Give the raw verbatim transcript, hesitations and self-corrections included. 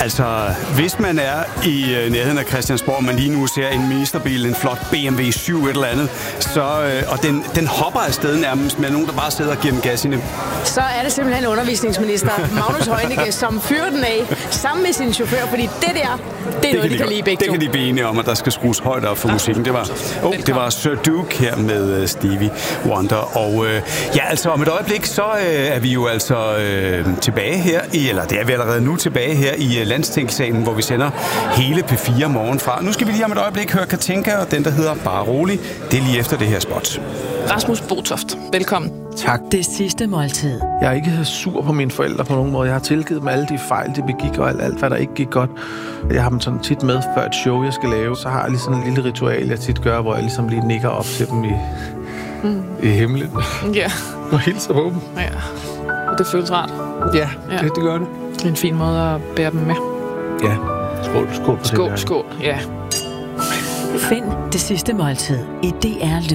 Altså, hvis man er i øh, nærheden af Christiansborg, man lige nu ser en ministerbil, en flot B M W syv et eller andet, så, øh, og den, den hopper afsted nærmest med nogen, der bare sidder og giver den gas i den. Så er det simpelthen undervisningsminister Magnus Heunicke, som fyrer den af sammen med sin chauffør, fordi det der, det er det noget, de kan lide begge Det to. kan de blive enige om, at der skal skrues højt op for musikken. Det var, oh, det var Sir Duke her med uh, Stevie Wonder. Og øh, ja, altså om et øjeblik, så øh, er vi jo altså øh, tilbage her, i, eller det er vi allerede nu tilbage her i uh, Landstingssalen, hvor vi sender hele P fire morgen fra. Nu skal vi lige om et øjeblik høre Katinka og den, der hedder Bare Rolig. Det er lige efter det her spot. Rasmus Botoft, velkommen. Tak. Det sidste måltid. Jeg er ikke sur på mine forældre på nogen måde. Jeg har tilgivet dem alle de fejl, de begik, og alt, alt hvad der ikke gik godt. Jeg har dem sådan tit med før et show, jeg skal lave. Så har jeg lige sådan en lille ritual, jeg tit gør, hvor jeg ligesom lige nikker op til dem i, mm. i himlen. Ja. Og hilser på dem. Ja. Og det føles rart. Ja, ja. Det, det gør det. Det er en fin måde at bære dem med. Ja. Skål, skål på Skål, skål, ja. Find det sidste måltid i D R Lyd.